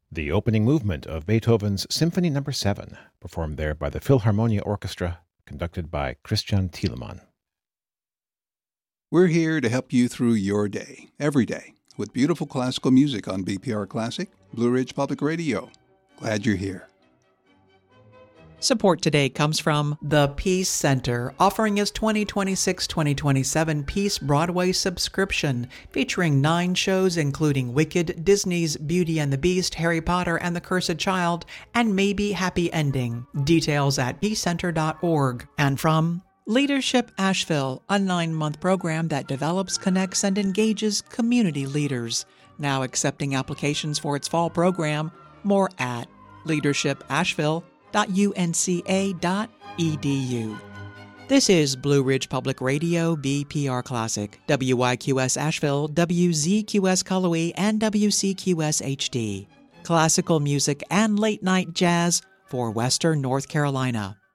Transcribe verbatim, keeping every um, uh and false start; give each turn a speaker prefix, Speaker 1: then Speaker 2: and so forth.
Speaker 1: The opening movement of Beethoven's Symphony Number seven, performed there by the Philharmonia Orchestra, conducted by Christian Thielemann.
Speaker 2: We're here to help you through your day, every day, with beautiful classical music on B P R Classic, Blue Ridge Public Radio. Glad you're here.
Speaker 3: Support today comes from the Peace Center, offering its twenty twenty-six twenty twenty-seven Peace Broadway subscription, featuring nine shows including Wicked, Disney's Beauty and the Beast, Harry Potter and the Cursed Child, and Maybe Happy Ending. Details at peace center dot org. And from Leadership Asheville, a nine-month program that develops, connects, and engages community leaders. Now accepting applications for its fall program. More at leadership asheville dot u n c a dot e d u. This is Blue Ridge Public Radio, B P R Classic, W I Q S Asheville, W Z Q S Cullowhee, and W C Q S H D. Classical music and late-night jazz for Western North Carolina.